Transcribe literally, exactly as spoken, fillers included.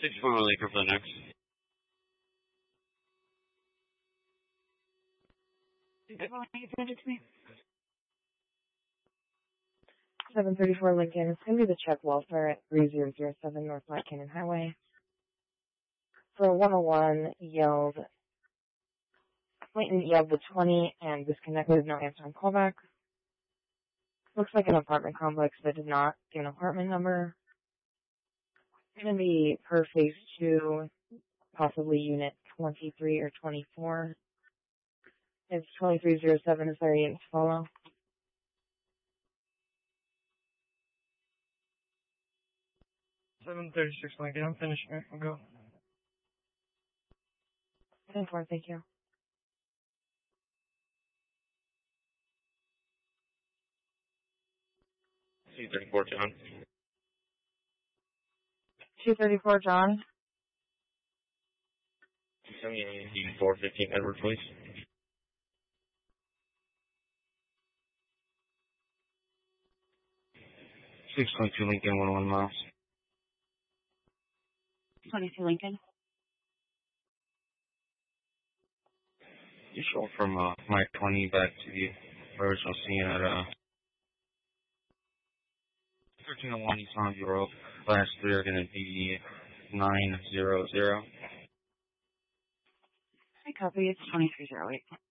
six four Laker for the next. seven thirty-four Lincoln. It's going to be the check welfare at three zero zero seven North Black Canyon Highway. For one oh one, yelled, Clayton yelled the twenty and disconnected with no answer on callback. Looks like an apartment complex that did not give an apartment number. It's going to be per phase two, possibly unit twenty-three or twenty-four. It's twenty-three zero seven. Is there a unit to follow? seven thirty-six Lincoln. I'm finishing it. I'll go. ten four, thank you. two thirty-four, John. two thirty-four, John. Send me a four fifteen Edward, please. six twenty-two Lincoln, one oh one miles. twenty-two Lincoln. You show from uh, Mike twenty back to the original scene at uh, thirteen oh one East Longview Road. Last three are going to be nine zero zero. I copy. It's twenty-three zero eight.